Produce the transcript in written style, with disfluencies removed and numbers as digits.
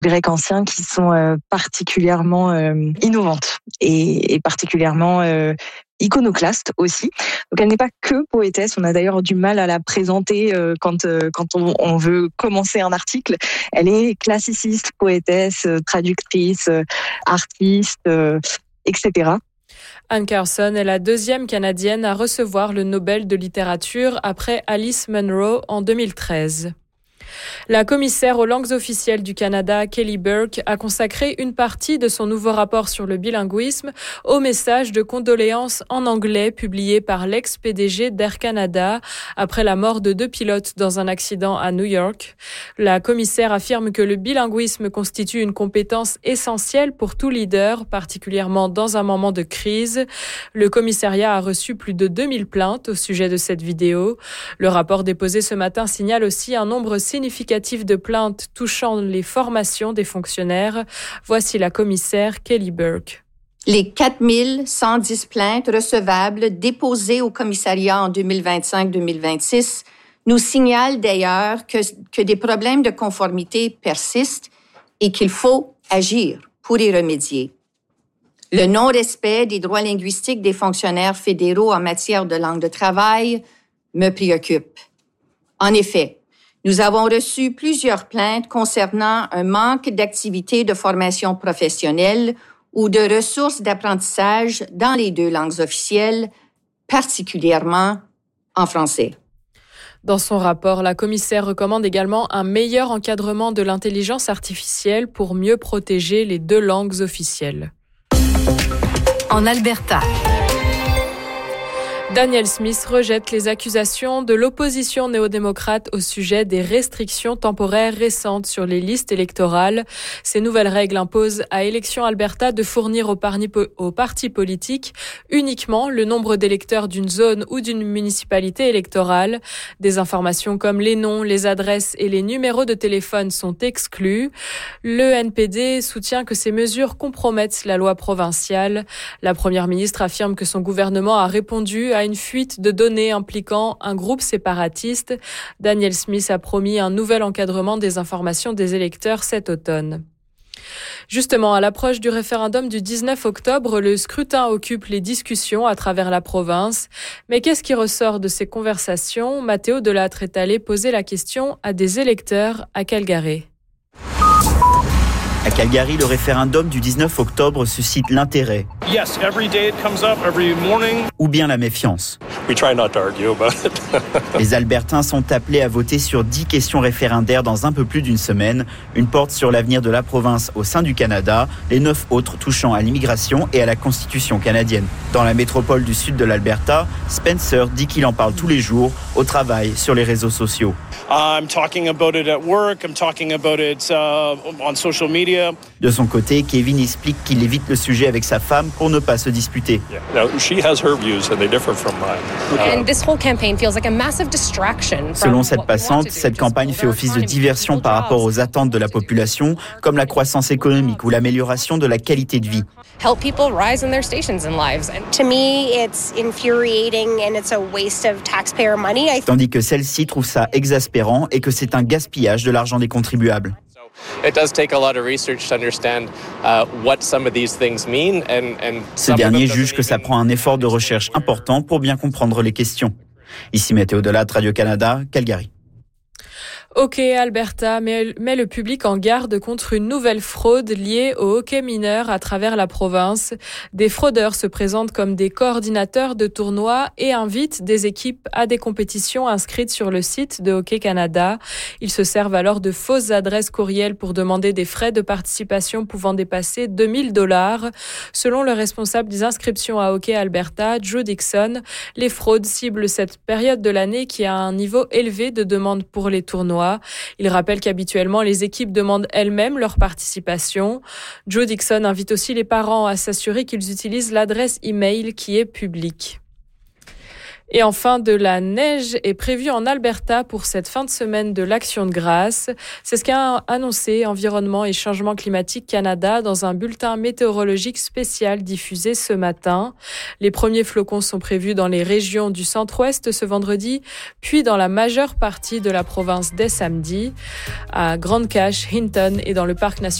grecs anciens qui sont particulièrement innovantes et particulièrement iconoclaste aussi. Donc elle n'est pas que poétesse, on a d'ailleurs du mal à la présenter quand on veut commencer un article. Elle est classiciste, poétesse, traductrice, artiste, etc. Anne Carson est la deuxième Canadienne à recevoir le Nobel de littérature après Alice Munro en 2013. La commissaire aux langues officielles du Canada, Kelly Burke, a consacré une partie de son nouveau rapport sur le bilinguisme au message de condoléances en anglais publié par l'ex-PDG d'Air Canada après la mort de 2 pilotes dans un accident à New York. La commissaire affirme que le bilinguisme constitue une compétence essentielle pour tout leader, particulièrement dans un moment de crise. Le commissariat a reçu plus de 2000 plaintes au sujet de cette vidéo. Le rapport déposé ce matin signale aussi un nombre significatif de plaintes touchant les formations des fonctionnaires. Voici la commissaire Kelly Burke. Les 4110 plaintes recevables déposées au commissariat en 2025-2026 nous signalent d'ailleurs que des problèmes de conformité persistent et qu'il faut agir pour y remédier. Le non-respect des droits linguistiques des fonctionnaires fédéraux en matière de langue de travail me préoccupe. En effet, nous avons reçu plusieurs plaintes concernant un manque d'activités de formation professionnelle ou de ressources d'apprentissage dans les 2 langues officielles, particulièrement en français. Dans son rapport, la commissaire recommande également un meilleur encadrement de l'intelligence artificielle pour mieux protéger les 2 langues officielles. En Alberta, Danielle Smith rejette les accusations de l'opposition néo-démocrate au sujet des restrictions temporaires récentes sur les listes électorales. Ces nouvelles règles imposent à Élections Alberta de fournir aux partis politiques uniquement le nombre d'électeurs d'une zone ou d'une municipalité électorale. Des informations comme les noms, les adresses et les numéros de téléphone sont exclus. Le NPD soutient que ces mesures compromettent la loi provinciale. La première ministre affirme que son gouvernement a répondu à une fuite de données impliquant un groupe séparatiste. Danielle Smith a promis un nouvel encadrement des informations des électeurs cet automne. Justement, à l'approche du référendum du 19 octobre, le scrutin occupe les discussions à travers la province. Mais qu'est-ce qui ressort de ces conversations ? Mathéo Delattre est allé poser la question à des électeurs à Calgary. À Calgary, le référendum du 19 octobre suscite l'intérêt. Yes, every day it comes up, every morning. Ou bien la méfiance. We try not to argue about it. Les Albertains sont appelés à voter sur 10 questions référendaires dans un peu plus d'une semaine. Une porte sur l'avenir de la province au sein du Canada, les 9 autres touchant à l'immigration et à la Constitution canadienne. Dans la métropole du sud de l'Alberta, Spencer dit qu'il en parle tous les jours, au travail, sur les réseaux sociaux. I'm talking about it at work, I'm talking about it on social media. De son côté, Kevin explique qu'il évite le sujet avec sa femme pour ne pas se disputer. Selon cette passante, cette campagne fait office de diversion par rapport aux attentes de la population, comme la croissance économique ou l'amélioration de la qualité de vie. Tandis que celle-ci trouve ça exaspérant et que c'est un gaspillage de l'argent des contribuables. Ce dernier juge que ça prend un effort de recherche important pour bien comprendre les questions. Ici Mathéo Delattre, Radio-Canada, Calgary. Hockey Alberta met le public en garde contre une nouvelle fraude liée au hockey mineur à travers la province. Des fraudeurs se présentent comme des coordinateurs de tournois et invitent des équipes à des compétitions inscrites sur le site de Hockey Canada. Ils se servent alors de fausses adresses courriels pour demander des frais de participation pouvant dépasser $2,000. Selon le responsable des inscriptions à Hockey Alberta, Drew Dixon, les fraudes ciblent cette période de l'année qui a un niveau élevé de demande pour les tournois. Il rappelle qu'habituellement, les équipes demandent elles-mêmes leur participation. Joe Dixon invite aussi les parents à s'assurer qu'ils utilisent l'adresse e-mail qui est publique. Et enfin, de la neige est prévue en Alberta pour cette fin de semaine de l'Action de grâce. C'est ce qu'a annoncé Environnement et Changement climatique Canada dans un bulletin météorologique spécial diffusé ce matin. Les premiers flocons sont prévus dans les régions du centre-ouest ce vendredi, puis dans la majeure partie de la province dès samedi, à Grande Cache, Hinton et dans le parc national